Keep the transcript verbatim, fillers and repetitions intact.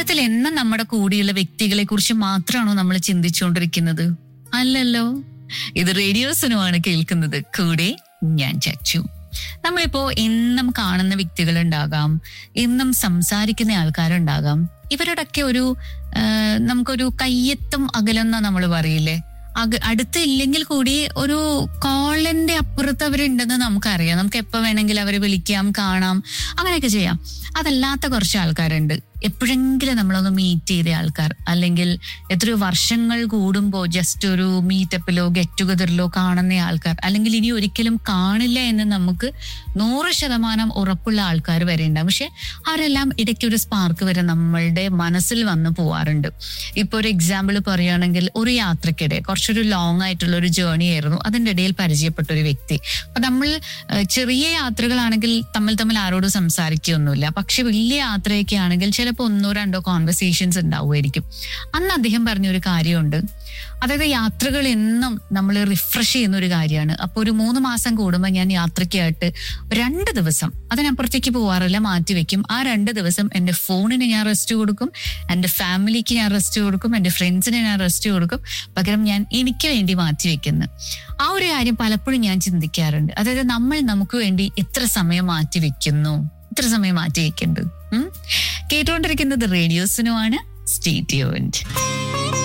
ജീവിതത്തിൽ എന്നും നമ്മുടെ കൂടെയുള്ള വ്യക്തികളെ കുറിച്ച് മാത്രമാണോ നമ്മൾ ചിന്തിച്ചുകൊണ്ടിരിക്കുന്നത്? അല്ലല്ലോ. ഇത് റേഡിയോസിനുമാണ് കേൾക്കുന്നത്. കൂടെ ഞാൻ ചച്ചു. നമ്മളിപ്പോ എന്നും കാണുന്ന വ്യക്തികൾ ഉണ്ടാകാം, എന്നും സംസാരിക്കുന്ന ആൾക്കാരുണ്ടാകാം. ഇവരോടൊക്കെ ഒരു നമുക്കൊരു കയ്യെത്തും അകലെന്നാ നമ്മൾ പറയില്ലേ? അക അടുത്തില്ലെങ്കിൽ കൂടി ഒരു കോളിന്റെ അപ്പുറത്ത് അവരുണ്ടെന്ന് നമുക്കറിയാം. നമുക്ക് എപ്പോ വേണമെങ്കിലും അവരെ വിളിക്കാം, കാണാം, അങ്ങനെയൊക്കെ ചെയ്യാം. അതല്ലാത്ത കുറച്ച് ആൾക്കാരുണ്ട്, എപ്പോഴെങ്കിലും നമ്മളൊന്ന് മീറ്റ് ചെയ്ത ആൾക്കാർ, അല്ലെങ്കിൽ എത്രയോ വർഷങ്ങൾ കൂടുമ്പോൾ ജസ്റ്റ് ഒരു മീറ്റപ്പിലോ ഗെറ്റ് ടുഗദറിലോ കാണുന്ന ആൾക്കാർ, അല്ലെങ്കിൽ ഇനി ഒരിക്കലും കാണില്ല എന്ന് നമുക്ക് നൂറ് ശതമാനം ഉറപ്പുള്ള ആൾക്കാർ വരെ ഉണ്ടാവും. പക്ഷെ അവരെല്ലാം ഇടയ്ക്ക് ഒരു സ്പാർക്ക് വരെ നമ്മളുടെ മനസ്സിൽ വന്ന് പോവാറുണ്ട്. ഇപ്പൊ ഒരു എക്സാമ്പിൾ പറയുകയാണെങ്കിൽ, ഒരു യാത്രക്കിടെ കുറച്ചൊരു ലോങ് ആയിട്ടുള്ള ഒരു ജേർണി ആയിരുന്നു, അതിൻ്റെ ഇടയിൽ പരിചയപ്പെട്ട ഒരു വ്യക്തി. അപ്പൊ നമ്മൾ ചെറിയ യാത്രകളാണെങ്കിൽ തമ്മിൽ തമ്മിൽ ആരോടും സംസാരിക്കുകയൊന്നുമില്ല. പക്ഷെ വലിയ യാത്രയൊക്കെ ആണെങ്കിൽ ചിലപ്പോൾ ഒന്നോ രണ്ടോ കോൺവെർസേഷൻസ് ഉണ്ടാവുമായിരിക്കും. അന്ന് അദ്ദേഹം പറഞ്ഞൊരു കാര്യമുണ്ട്, അതായത് യാത്രകൾ എന്നും നമ്മൾ റിഫ്രഷ് ചെയ്യുന്ന ഒരു കാര്യമാണ്. അപ്പോൾ ഒരു മൂന്ന് മാസം കൂടുമ്പോൾ ഞാൻ യാത്രയ്ക്കായിട്ട് രണ്ട് ദിവസം, അതിനപ്പുറത്തേക്ക് പോവാറില്ല, മാറ്റിവെക്കും. ആ രണ്ട് ദിവസം എൻ്റെ ഫോണിന് ഞാൻ റെസ്റ്റ് കൊടുക്കും, എൻ്റെ ഫാമിലിക്ക് ഞാൻ റെസ്റ്റ് കൊടുക്കും, എൻ്റെ ഫ്രണ്ട്സിന് ഞാൻ റെസ്റ്റ് കൊടുക്കും. പകരം ഞാൻ എനിക്ക് വേണ്ടി മാറ്റിവെക്കുന്നു. ആ ഒരു കാര്യം പലപ്പോഴും ഞാൻ ചിന്തിക്കാറുണ്ട്. അതായത് നമ്മൾ നമുക്ക് വേണ്ടി എത്ര സമയം മാറ്റിവെക്കുന്നു, എത്ര സമയം മാറ്റിവെക്കുന്നുണ്ട്. കേട്ടുകൊണ്ടിരിക്കുന്നത് റേഡിയോസിനുമാണ്. Stay tuned.